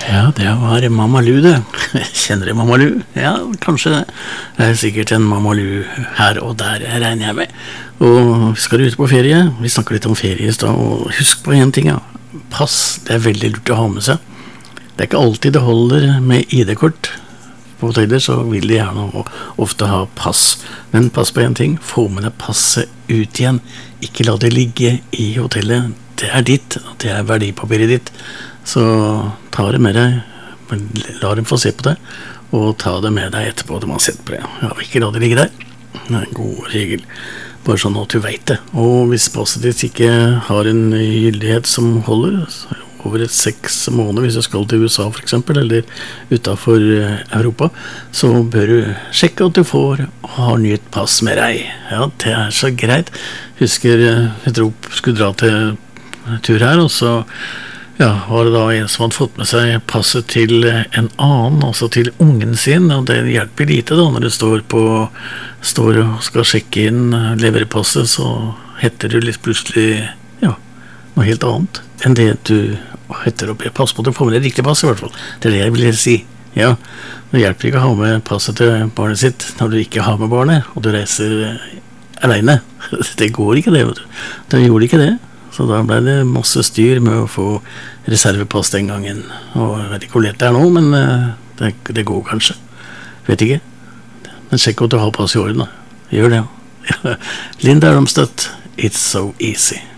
Ja, det var Mamma Lu det. Kjenner du Mamma Lu? Ja, kanskje det. Det er sikkert en Mamma Lu her og der, regner jeg med. Og skal du ut på ferie? Vi snakker litt om ferie i sted, og husk på en ting, ja. Pass, det er veldig lurt å ha med seg. Det er ikke alltid det holder med ID-kort. På hoteller så vil de gjerne ofte ha pass. Men pass på en ting, få med deg passet ut igjen. Ikke la det ligge i hotellet. Det er ditt, det er verdipapiret ditt. Så ta det med deg, la dem få se på det, og ta det med deg etterpå de har sett på det. Ja, ikke la det ligge der. Det er en god regel. Bare sånn at du vet det. Og hvis passet ditt ikke har en gyldighet som holder, over 6 måneder hvis du skal til USA for eksempel, eller utenfor Europa, så bør du sjekke at du får og har nytt pass med deg. Ja, det er så greit. Husker, jeg tror skulle dra til tur her, og så var det da en som hadde fått med seg passet til en annen, altså til ungen sin, og det hjelper lite da, når du står og skal sjekke inn leverpasset, så heter du litt plutselig, noe helt annet enn det du heter opp i. Pass på at du får med deg riktig pass i hvert fall, det er det jeg vil si. Ja, det hjelper ikke å ha med passet til barnet sitt når du ikke har med barnet, og du reiser alene. Det går ikke det, vet du. Det gjorde ikke det. Så da ble det masse styr med å få reservepass den gangen. Og jeg vet ikke hvor lett det er nå, men det går kanskje. Vet ikke. Men sjekk at du har pass i orden da. Gjør det. Linda Ronstadt, It's So Easy.